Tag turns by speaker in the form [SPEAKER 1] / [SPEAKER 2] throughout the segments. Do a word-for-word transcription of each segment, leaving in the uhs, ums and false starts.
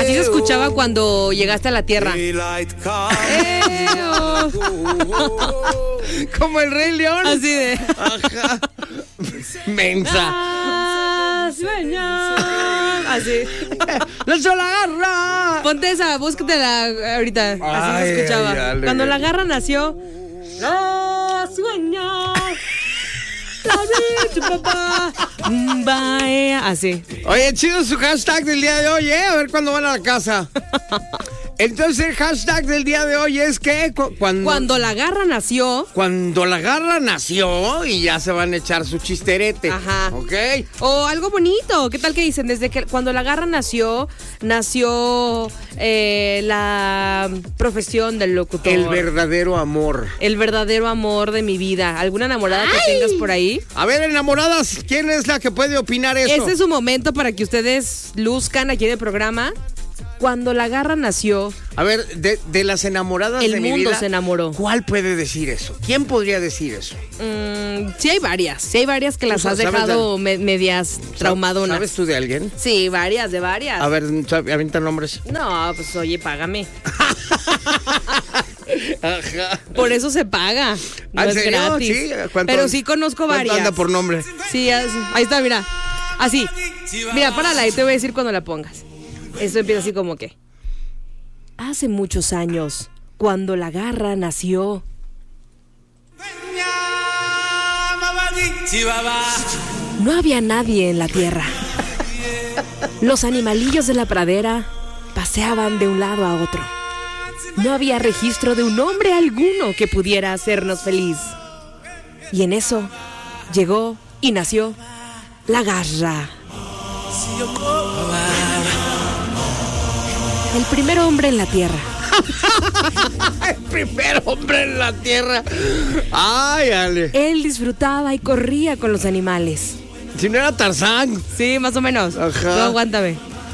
[SPEAKER 1] Así se escuchaba cuando llegaste a la Tierra.
[SPEAKER 2] Como el Rey León.
[SPEAKER 1] Así de.
[SPEAKER 2] Ajá. Mensa.
[SPEAKER 1] Ah, sueña. Así.
[SPEAKER 2] ¡Lanzó la garra!
[SPEAKER 1] Ponte esa, búscatela ahorita. Así
[SPEAKER 2] Ay,
[SPEAKER 1] se escuchaba.
[SPEAKER 2] ay, dale,
[SPEAKER 1] Cuando
[SPEAKER 2] güey.
[SPEAKER 1] la garra nació. ¡La sueña! ¡La vi, tu papá! Vaya. Así.
[SPEAKER 2] Oye, chido su hashtag del día de hoy, ¿eh? A ver cuándo van a la casa. Entonces, el hashtag del día de hoy es que cu- cuando,
[SPEAKER 1] Cuando la garra nació.
[SPEAKER 2] cuando la garra nació y ya se van a echar su chisterete.
[SPEAKER 1] Ajá.
[SPEAKER 2] ¿Ok?
[SPEAKER 1] O algo bonito. ¿Qué tal que dicen? Desde que cuando la garra nació, nació eh, la profesión del locutor.
[SPEAKER 2] El verdadero amor.
[SPEAKER 1] El verdadero amor de mi vida. ¿Alguna enamorada que tengas por ahí?
[SPEAKER 2] A ver, enamoradas, ¿quién es la que puede opinar eso?
[SPEAKER 1] Este es su momento para que ustedes luzcan aquí en el programa. Cuando la garra nació,
[SPEAKER 2] A ver, de, de las enamoradas
[SPEAKER 1] el
[SPEAKER 2] de mi
[SPEAKER 1] mundo
[SPEAKER 2] vida,
[SPEAKER 1] se enamoró.
[SPEAKER 2] ¿cuál puede decir eso? ¿Quién podría decir eso?
[SPEAKER 1] Mm, sí hay varias, sí hay varias que las
[SPEAKER 2] ¿Tú
[SPEAKER 1] has
[SPEAKER 2] sabes
[SPEAKER 1] dejado
[SPEAKER 2] de-
[SPEAKER 1] me- medias traumadonas.
[SPEAKER 2] ¿Sabes tú de alguien?
[SPEAKER 1] Sí, varias, de varias.
[SPEAKER 2] A ver, avienta nombres.
[SPEAKER 1] No, pues oye, págame.
[SPEAKER 2] Ajá.
[SPEAKER 1] Por eso se paga. No
[SPEAKER 2] ¿Ah, en
[SPEAKER 1] es
[SPEAKER 2] serio?
[SPEAKER 1] gratis.
[SPEAKER 2] Sí, ¿cuánto-
[SPEAKER 1] Pero sí conozco
[SPEAKER 2] cuánto
[SPEAKER 1] varias.
[SPEAKER 2] anda por nombre?
[SPEAKER 1] Sí, así. Ahí está, mira. Así. Mira, párala y te voy a decir cuando la pongas. Esto empieza así como que. Hace muchos años, cuando la garra nació. No había nadie en la tierra. Los animalillos de la pradera paseaban de un lado a otro. No había registro de un hombre alguno que pudiera hacernos feliz. Y en eso llegó y nació la garra. El primer hombre en la tierra.
[SPEAKER 2] El primer hombre en la tierra. Ay, Ale.
[SPEAKER 1] Él disfrutaba y corría con los animales.
[SPEAKER 2] Si no era Tarzán.
[SPEAKER 1] Sí, más o menos.
[SPEAKER 2] Ajá.
[SPEAKER 1] No, aguántame.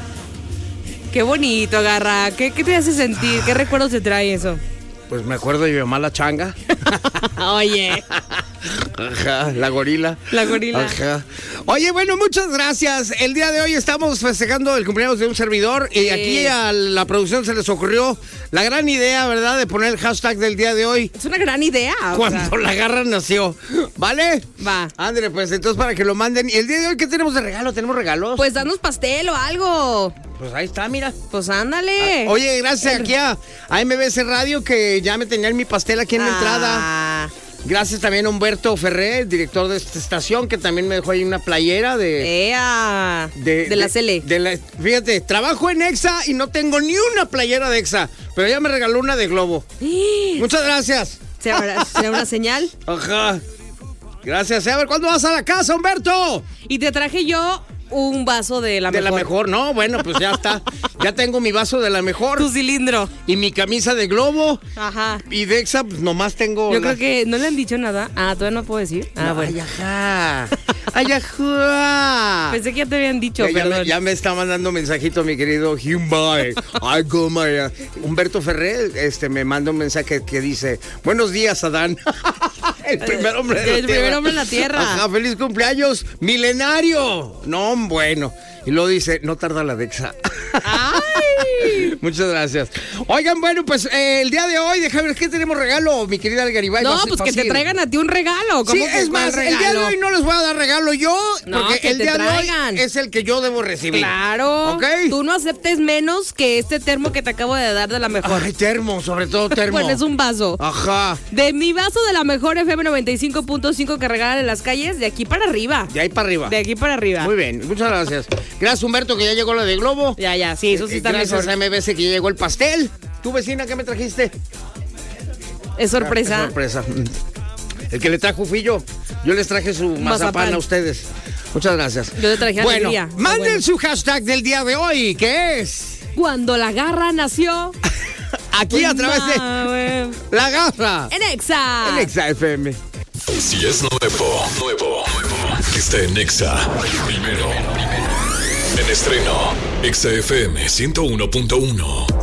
[SPEAKER 1] Qué bonito, garra. ¿Qué, qué te hace sentir? ¿Qué recuerdos te trae eso?
[SPEAKER 2] Pues me acuerdo de mi mamá la changa.
[SPEAKER 1] Oye.
[SPEAKER 2] Ajá, la gorila.
[SPEAKER 1] La gorila.
[SPEAKER 2] Ajá. Oye, bueno, muchas gracias. El día de hoy estamos festejando el cumpleaños de un servidor y
[SPEAKER 1] Sí.
[SPEAKER 2] aquí a la producción se les ocurrió la gran idea, ¿verdad?, de poner el hashtag del día de hoy.
[SPEAKER 1] Es una gran idea. o
[SPEAKER 2] Cuando
[SPEAKER 1] sea,
[SPEAKER 2] la garra nació. ¿Vale?
[SPEAKER 1] Va.
[SPEAKER 2] Ándale, pues entonces para que lo manden. ¿Y el día de hoy qué tenemos de regalo? ¿Tenemos regalos?
[SPEAKER 1] Pues danos pastel o algo.
[SPEAKER 2] Pues ahí está, mira.
[SPEAKER 1] Pues ándale.
[SPEAKER 2] Oye, gracias aquí a, a M B C Radio que ya me tenían mi pastel aquí en la entrada.
[SPEAKER 1] Ah,
[SPEAKER 2] Gracias también a Humberto Ferré, director de esta estación, que también me dejó ahí una playera de...
[SPEAKER 1] ea. De, la Cele.
[SPEAKER 2] de la- fíjate, trabajo en Exa y no tengo ni una playera de Exa, pero ella me regaló una de Globo. Muchas gracias.
[SPEAKER 1] ¿Será, será una señal?
[SPEAKER 2] Ajá. Gracias. A ver, ¿cuándo vas a la casa, Humberto?
[SPEAKER 1] Y te traje yo un vaso de la
[SPEAKER 2] De
[SPEAKER 1] mejor.
[SPEAKER 2] la mejor, no, bueno, pues ya está. Ya tengo mi vaso de la mejor.
[SPEAKER 1] Tu cilindro.
[SPEAKER 2] Y mi camisa de Globo.
[SPEAKER 1] Ajá.
[SPEAKER 2] Y de Exa, pues nomás tengo...
[SPEAKER 1] Yo
[SPEAKER 2] la-
[SPEAKER 1] creo que no le han dicho nada. Ah, todavía no puedo decir. Ah,
[SPEAKER 2] No,
[SPEAKER 1] bueno.
[SPEAKER 2] Ay, ajá. Ay, ajá.
[SPEAKER 1] Pensé que ya te habían dicho,
[SPEAKER 2] Ya, ya
[SPEAKER 1] perdón.
[SPEAKER 2] me, ya me está mandando mensajito mi querido Hyundai. Ay, cómo ya. Humberto Ferrer este, me manda un mensaje que dice: buenos días, Adán. El primer hombre de la
[SPEAKER 1] El
[SPEAKER 2] tierra.
[SPEAKER 1] primer hombre en la tierra.
[SPEAKER 2] Ajá, feliz cumpleaños, milenario. No, bueno. Y luego dice: no tarda la Dexa.
[SPEAKER 1] ¡Ay!
[SPEAKER 2] Muchas gracias. Oigan, bueno, pues eh, el día de hoy, déjame ver qué tenemos regalo, mi querida Algaribay.
[SPEAKER 1] No,
[SPEAKER 2] Vas-
[SPEAKER 1] pues
[SPEAKER 2] vas
[SPEAKER 1] que
[SPEAKER 2] a
[SPEAKER 1] te
[SPEAKER 2] ir.
[SPEAKER 1] traigan a ti un regalo. ¿Cómo
[SPEAKER 2] Sí,
[SPEAKER 1] que
[SPEAKER 2] es
[SPEAKER 1] cuál
[SPEAKER 2] más, el día de
[SPEAKER 1] regalo?
[SPEAKER 2] hoy no les voy a dar regalo yo,
[SPEAKER 1] No,
[SPEAKER 2] porque
[SPEAKER 1] que
[SPEAKER 2] el
[SPEAKER 1] te
[SPEAKER 2] día
[SPEAKER 1] traigan.
[SPEAKER 2] de hoy es el que yo debo recibir.
[SPEAKER 1] Claro.
[SPEAKER 2] ¿Ok?
[SPEAKER 1] Tú no aceptes menos que este termo que te acabo de dar de la mejor.
[SPEAKER 2] Ay, termo, sobre todo termo.
[SPEAKER 1] Bueno, es un vaso.
[SPEAKER 2] Ajá.
[SPEAKER 1] De mi vaso de la mejor F M noventa y cinco punto cinco que regalan en las calles, de aquí para arriba.
[SPEAKER 2] De ahí para arriba.
[SPEAKER 1] De aquí para arriba.
[SPEAKER 2] Muy bien, muchas gracias. Gracias, Humberto, que ya llegó la de Globo.
[SPEAKER 1] Ya, ya, sí, eso sí
[SPEAKER 2] Eh,
[SPEAKER 1] está
[SPEAKER 2] Gracias
[SPEAKER 1] mejor.
[SPEAKER 2] a M B C que ya llegó el pastel. ¿Tu vecina qué me trajiste?
[SPEAKER 1] Es sorpresa.
[SPEAKER 2] Ah, es sorpresa. El que le trajo fui yo. Yo les traje su mazapán,
[SPEAKER 1] Mazapán.
[SPEAKER 2] a ustedes. Muchas gracias.
[SPEAKER 1] Yo le traje
[SPEAKER 2] Bueno,
[SPEAKER 1] alegría. Ah,
[SPEAKER 2] manden
[SPEAKER 1] bueno.
[SPEAKER 2] su hashtag del día de hoy, que es
[SPEAKER 1] Cuando la garra nació.
[SPEAKER 2] aquí a través de
[SPEAKER 1] de.
[SPEAKER 2] La Garra.
[SPEAKER 1] En Exa.
[SPEAKER 2] En Exa F M.
[SPEAKER 3] Si es nuevo, nuevo, nuevo, que esté en Exa. Primero, en estreno, Exa F M ciento uno punto uno.